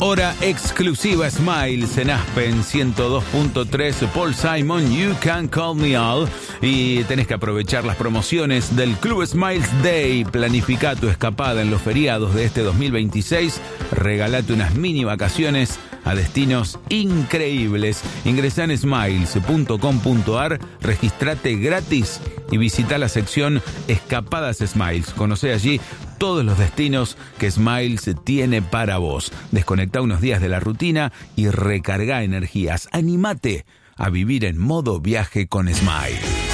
Hora exclusiva Smiles en Aspen 102.3. Paul Simon, You Can Call Me All. Y tenés que aprovechar las promociones del Club Smiles Day. Planifica tu escapada en los feriados de este 2026. Regalate unas mini vacaciones a destinos increíbles. Ingresá en smiles.com.ar, registrate gratis y visita la sección Escapadas Smiles. Conocé allí todos los destinos que Smiles tiene para vos. Desconectá unos días de la rutina y recarga energías. Anímate a vivir en modo viaje con Smiles.